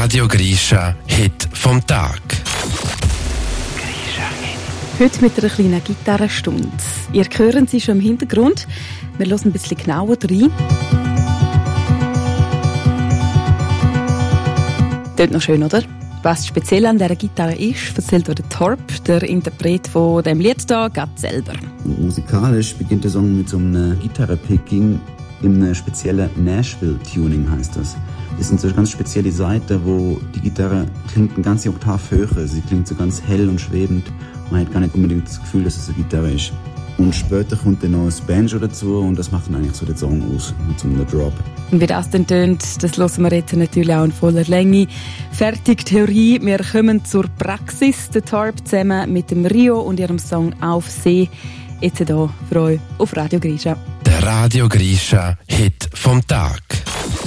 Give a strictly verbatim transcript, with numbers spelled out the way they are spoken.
Radio Grisha Hit vom Tag. Heute mit einer kleinen Gitarrenstunde. Ihr hören sie schon im Hintergrund. Wir hören ein bisschen genauer rein. Klingt noch schön, oder? Was speziell an dieser Gitarre ist, erzählt der Torp, der Interpret von diesem Lied hier, gerade selber. Und musikalisch beginnt der Song mit so einem Gitarre-Picking im speziellen Nashville-Tuning, heißt das. Das sind so ganz spezielle Seiten, wo die Gitarre klingt eine ganze Oktave höher. Sie klingt so ganz hell und schwebend. Man hat gar nicht unbedingt das Gefühl, dass es eine Gitarre ist. Und später kommt dann noch ein Banjo dazu und das macht dann eigentlich so den Song aus, mit so einem Drop. Und wie das dann tönt, das hören wir jetzt natürlich auch in voller Länge. Fertig Theorie, wir kommen zur Praxis. Der Torp zusammen mit dem Rio und ihrem Song «Auf See». Jetzt hier für euch auf Radio Grisha. Der Radio Grisha Hit vom Tag.